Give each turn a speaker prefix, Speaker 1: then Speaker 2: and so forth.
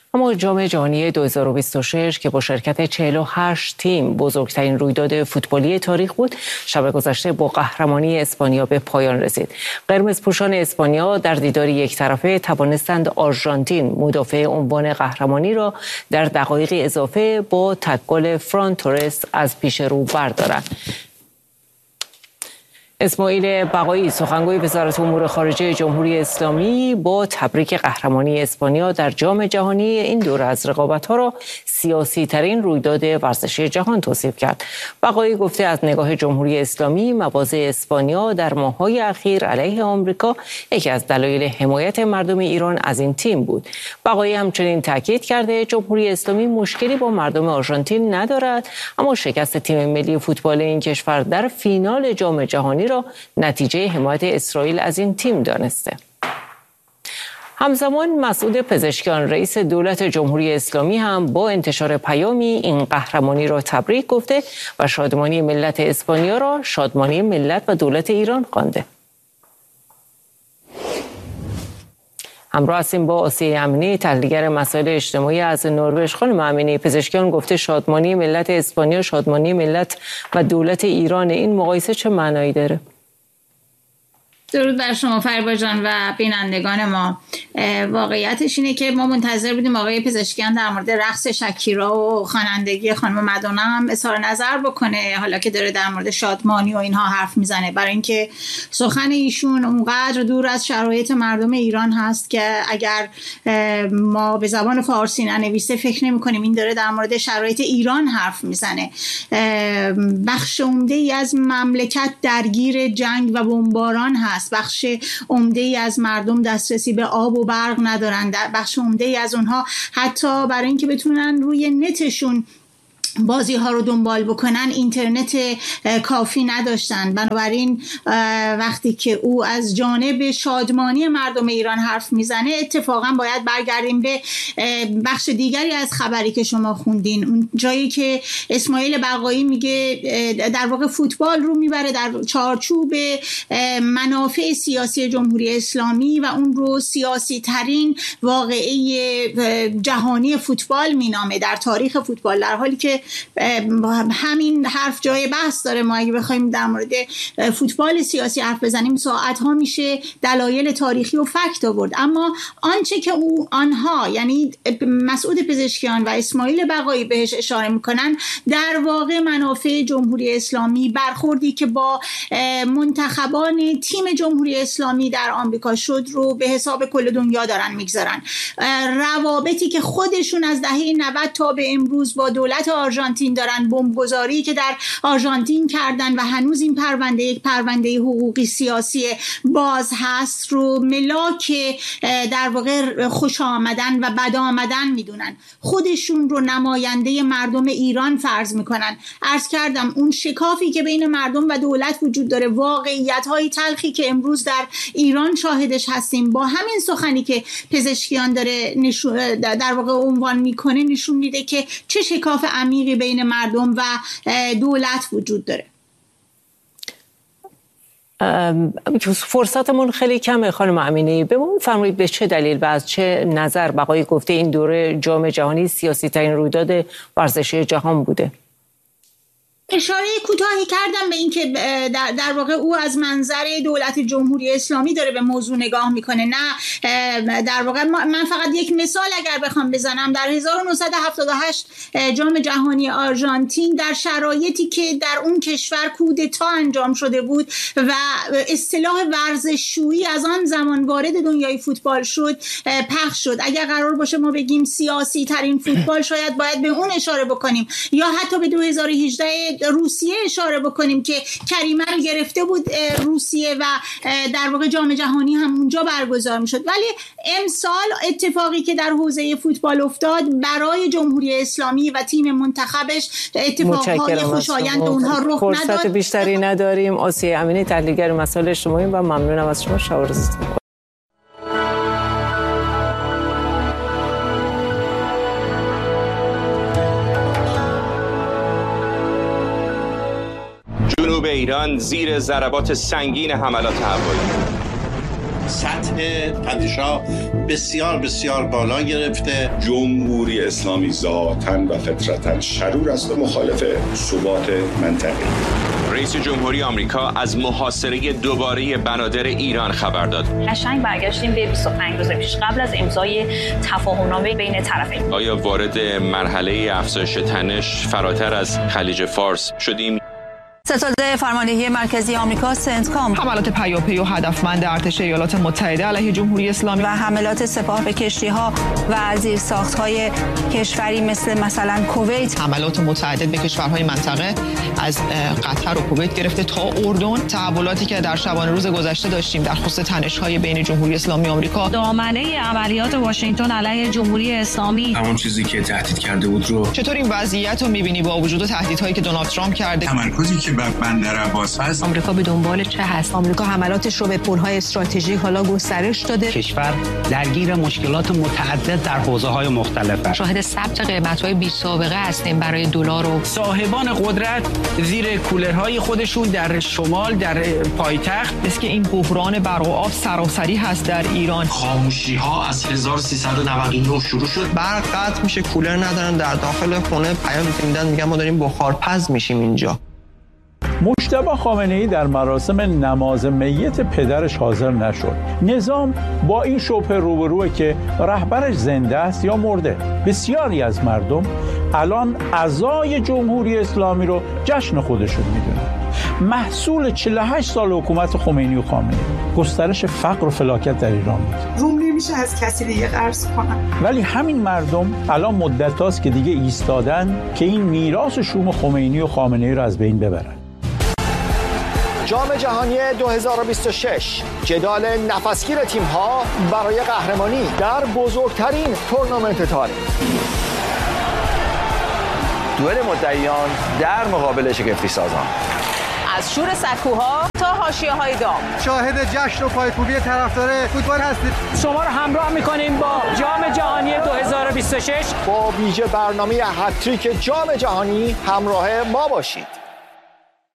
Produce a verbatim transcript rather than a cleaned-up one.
Speaker 1: اما جام جهانی دو هزار و بیست و شش که با شرکت چهل و هشت تیم بزرگترین رویداد فوتبالی تاریخ بود، شب گذشته با قهرمانی اسپانیا به پایان رسید. قرمزپوشان اسپانیا در دیداری یک طرفه توانستند آرژانتین مدافع عنوان قهرمانی را در دقایق اضافه با تک‌گل فران تورس از پیش رو بردارند. اسماعیل بقایی، سخنگوی وزارت امور خارجه جمهوری اسلامی، با تبریک قهرمانی اسپانیا در جام جهانی این دوره از رقابت‌ها را سیاسی ترین رویداد ورزشی جهان توصیف کرد. بقایی گفته از نگاه جمهوری اسلامی مواضع اسپانیا در ماه‌های اخیر علیه آمریکا یکی از دلایل حمایت مردم ایران از این تیم بود. بقایی همچنین تاکید کرده جمهوری اسلامی مشکلی با مردم آرژانتین ندارد، اما شکست تیم ملی فوتبال این کشور در فینال جام جهانی را نتیجه حمایت اسرائیل از این تیم دانسته. همزمان مسعود پزشکیان، رئیس دولت جمهوری اسلامی، هم با انتشار پیامی این قهرمانی را تبریک گفته و شادمانی ملت اسپانیا را شادمانی ملت و دولت ایران خوانده. همراه هستیم با آسیه امینی، تحلیلگر مسائل اجتماعی از نروژ. خانم امینی، پزشکیان گفته شادمانی ملت اسپانیا شادمانی ملت و دولت ایران، این مقایسه چه معنایی داره؟
Speaker 2: درود بر شما فریبا جان و بینندگان ما. واقعیتش اینه که ما منتظر بودیم آقای پزشکیان در مورد رقص شکیرا و خوانندگی خانم مادونا هم اظهار نظر بکنه، حالا که داره در مورد شادمانی و اینها حرف میزنه، برای اینکه سخن ایشون اونقدر دور از شرایط مردم ایران هست که اگر ما به زبان فارسی ننویسه فکر نمی کنیم این داره در مورد شرایط ایران حرف میزنه. بخش عمده ای از مملکت درگیر جنگ و بمباران هست، بخش عمده ای از مردم دسترسی به آب و برق ندارن، بخش عمده ای از اونها حتی برای اینکه بتونن روی نتشون بازی ها رو دنبال بکنن اینترنت کافی نداشتن. بنابراین وقتی که او از جانب شادمانی مردم ایران حرف میزنه، اتفاقا باید برگردیم به بخش دیگری از خبری که شما خوندین، اون جایی که اسماعیل بقایی میگه در واقع فوتبال رو میبره در چارچوب منافع سیاسی جمهوری اسلامی و اون رو سیاسی ترین واقعه جهانی فوتبال مینامه در تاریخ فوتبال، در حالی که همین حرف جای بحث داره. ما اگه بخوایم در مورد فوتبال سیاسی حرف بزنیم ساعت ها میشه دلایل تاریخی و فکت آورد، اما آنچه که او آنها یعنی مسعود پزشکیان و اسماعیل بقایی بهش اشاره میکنن در واقع منافع جمهوری اسلامی، برخوردی که با منتخبان تیم جمهوری اسلامی در آمریکا شد رو به حساب کل دنیا دارن میگذارن. روابطی که خودشون از دهه نود تا به امروز با دولت آرژانتین دارن، بمبگذاری که در آرژانتین کردن و هنوز این پرونده یک پرونده حقوقی سیاسی باز هست رو ملاک در واقع خوش آمدن و بد آمدن میدونن، خودشون رو نماینده مردم ایران فرض میکنن. عرض کردم اون شکافی که بین مردم و دولت وجود داره، واقعیت های تلخی که امروز در ایران شاهدش هستیم، با همین سخنی که پزشکیان داره نشون در واقع عنوان میکنه نشون میده که چه شکاف عمیقی بین مردم و دولت وجود داره.
Speaker 1: فرصتمون خیلی کمه خانم امینی، به ما بفرمایید به چه دلیل و از چه نظر بقایی گفته این دوره جام جهانی سیاسی ترین رویداد ورزشی جهان بوده؟
Speaker 2: اشاره کوتاهی کردم به این که در, در واقع او از منظر دولت جمهوری اسلامی داره به موضوع نگاه میکنه، نه در واقع من فقط یک مثال اگر بخوام بزنم، در هزار و نهصد و هفتاد و هشت جام جهانی آرژانتین در شرایطی که در اون کشور کودتا انجام شده بود و اصطلاح ورزشجویی از آن زمان وارد دنیای فوتبال شد پخش شد. اگر قرار باشه ما بگیم سیاسی ترین فوتبال، شاید باید به اون اشاره بکنیم، یا حتی به دو هزار و هجده روسیه اشاره بکنیم که کریمه رو گرفته بود روسیه و در واقع جام جهانی هم اونجا برگزار میشد. ولی امسال اتفاقی که در حوزه فوتبال افتاد برای جمهوری اسلامی و تیم منتخبش اتفاقهای خوشایند اونها رخ نداد.
Speaker 1: فرصت بیشتری نداریم. آسیه امینی، تحلیلگر مسائل اجتماعی، و ممنونم از شما. شب و روزتون
Speaker 3: جنوب ایران زیر ضربات سنگین حملات هوایی. سطح پادشاه بسیار بسیار بالا گرفته.
Speaker 4: جمهوری اسلامی ذاتاً و فطرتاً شرور است و مخالف ثبات منطقه.
Speaker 5: رئیس جمهوری آمریکا از محاصره دوباره بنادر ایران خبر داد.
Speaker 6: قشنگ برگشتیم به بیست و پنج روز پیش قبل از امضای تفاهمنامه بین طرفین.
Speaker 5: آیا وارد مرحله افزایش تنش فراتر از خلیج فارس شدیم؟
Speaker 7: ستاد فرماندهی مرکزی آمریکا سنتکام
Speaker 8: حملات پیاپی و هدفمند ارتش ایالات متحده علیه جمهوری اسلامی
Speaker 7: و حملات سپاه به کشتی‌ها و زیرساخت‌های کشوری مثل مثلا کویت،
Speaker 8: حملات متعدد به کشورهای منطقه از قطر و کویت گرفته تا اردن، تحولاتی که در شبانه روز گذشته داشتیم در خصوص تنش‌های بین جمهوری اسلامی آمریکا،
Speaker 6: دامنه عملیات واشنگتن علیه جمهوری اسلامی،
Speaker 9: همون چیزی که تهدید کرده بود رو.
Speaker 8: چطور این وضعیت رو می‌بینی با وجود تهدیدهایی که دونالد ترامپ کرده؟
Speaker 9: تمرکزی که بر بندر عباس هست.
Speaker 8: آمریکا به دنبال چه هست؟
Speaker 7: آمریکا حملاتش رو به پل‌های استراتژیک حالا گسترش داده.
Speaker 10: کشور درگیر مشکلات متعدد در حوزه‌های مختلف است.
Speaker 8: شاهد ثبت قیمت‌های بی سابقه هستیم برای دلار و
Speaker 10: صاحبان قدرت زیر کولرهای خودشون در شمال در پایتخت.
Speaker 8: است که این بحران برق و آب سراسری هست در ایران.
Speaker 9: خاموشی‌ها از هزار و سیصد و نود و نه شروع شد.
Speaker 11: برق قطع میشه، کولر ندارن، در داخل خونه پیام میدن میگن ما داریم بخارپز میشیم اینجا.
Speaker 12: مجتبی خامنه‌ای در مراسم نماز میت پدرش حاضر نشد. نظام با این شبهه روبروه که رهبرش زنده است یا مرده. بسیاری از مردم الان عزای جمهوری اسلامی رو جشن خودشون میدونن. محصول چهل و هشت سال حکومت خمینی و خامنه‌ای، گسترش فقر و فلاکت در ایران بود.
Speaker 13: روم نمیشه از کسی دیگه قرض کنم.
Speaker 12: ولی همین مردم الان مدت هاست که دیگه ایستادن که این میراث شوم خمینی و خامنه‌ای رو از بین ببرن.
Speaker 14: جام جهانی دو هزار و بیست و شش، جدال نفسگیر تیم‌ها برای قهرمانی در بزرگترین تورنمنت تاریخ. دوئل مدعیان در مقابل شگفتی سازان.
Speaker 1: از شور سکوها تا حاشیه‌های دام،
Speaker 15: شاهد جشن و پایکوبی طرفدار فوتبال هستید.
Speaker 10: شما رو همراه می‌کنیم با جام جهانی دو هزار و بیست و شش.
Speaker 14: با ویژه برنامه هتریک جام جهانی همراه ما باشید.